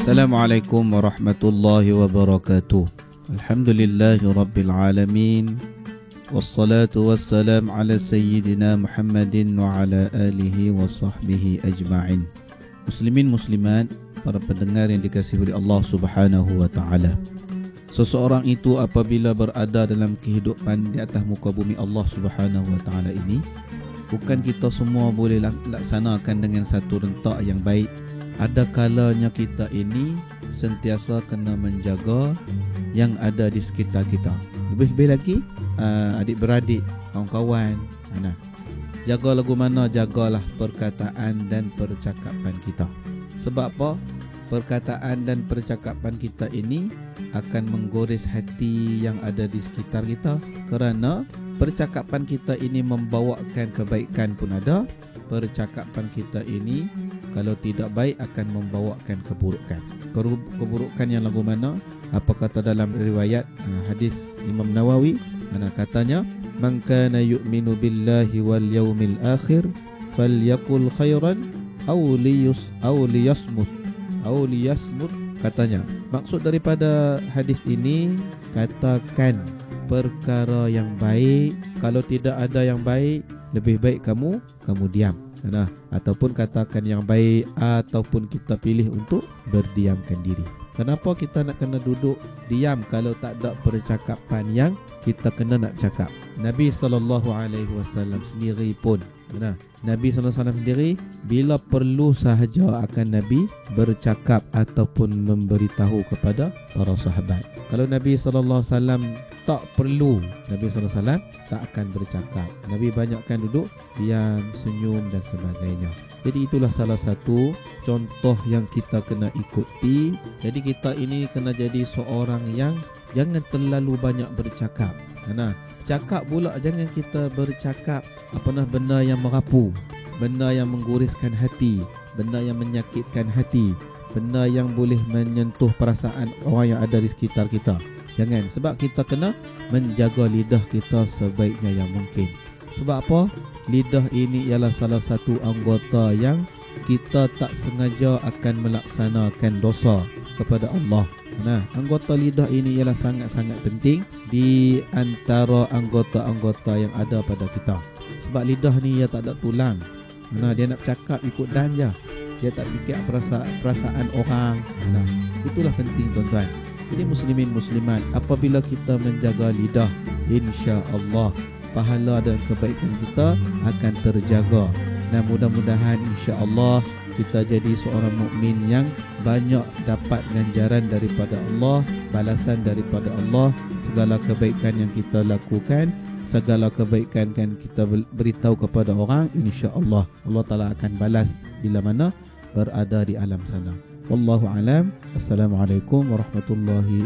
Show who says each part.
Speaker 1: Assalamualaikum warahmatullahi wabarakatuh. Alhamdulillahi rabbil alamin. Wassalatu wassalam ala sayyidina Muhammadin wa ala alihi wa sahbihi ajma'in. Muslimin muslimat, para pendengar yang dikasihi oleh Allah Subhanahu wa taala. Seseorang itu apabila berada dalam kehidupan di atas muka bumi Allah Subhanahu wa taala ini, bukan kita semua boleh laksanakan dengan satu rentak yang baik. Ada kalanya kita ini sentiasa kena menjaga yang ada di sekitar kita. Lebih-lebih lagi adik-beradik, kawan-kawan. Jaga lagu mana, jagalah perkataan dan percakapan kita. Sebab apa? Perkataan dan percakapan kita ini akan menggores hati yang ada di sekitar kita. Kerana percakapan kita ini membawakan kebaikan pun ada. Percakapan kita ini kalau tidak baik akan membawakan keburukan. Keburukan yang lagu mana? Apa kata dalam riwayat hadis Imam Nawawi? Mana katanya? Man kana yu'minu billahi wal yawmil akhir falyakul khairan aw liyasmut katanya. Maksud daripada hadis ini, katakan perkara yang baik. Kalau tidak ada yang baik, lebih baik kamu diam. Ataupun katakan yang baik, ataupun kita pilih untuk berdiamkan diri. Kenapa kita nak kena duduk diam kalau tak ada percakapan yang kita kena nak cakap? Nabi SAW sendiri pun, Nabi SAW sendiri bila perlu sahaja akan Nabi bercakap ataupun memberitahu kepada para sahabat. Kalau Nabi SAW tak perlu, Nabi SAW tak akan bercakap. Nabi banyakkan duduk, diam, senyum dan sebagainya. Jadi itulah salah satu contoh yang kita kena ikuti. Jadi kita ini kena jadi seorang yang jangan terlalu banyak bercakap. Cakap pula jangan kita bercakap benda yang merapu, benda yang mengguriskan hati, benda yang menyakitkan hati, benda yang boleh menyentuh perasaan orang yang ada di sekitar kita. Jangan, sebab kita kena menjaga lidah kita sebaiknya yang mungkin. Sebab apa? Lidah ini ialah salah satu anggota yang kita tak sengaja akan melaksanakan dosa kepada Allah. Anggota lidah ini ialah sangat-sangat penting di antara anggota-anggota yang ada pada kita. Sebab lidah ni ia tak ada tulang. Dia nak cakap ikut dan je. Dia tak fikir perasaan orang. Itulah penting tuan-tuan. Jadi muslimin muslimat, apabila kita menjaga lidah, insya-Allah pahala dan kebaikan kita akan terjaga. Dan mudah-mudahan insya-Allah kita jadi seorang mukmin yang banyak dapat ganjaran daripada Allah, balasan daripada Allah. Segala kebaikan yang kita lakukan, segala kebaikan kan kita beritahu kepada orang, insya-Allah Allah Taala akan balas bila mana berada di alam sana. Wallahu alam. Assalamualaikum warahmatullahi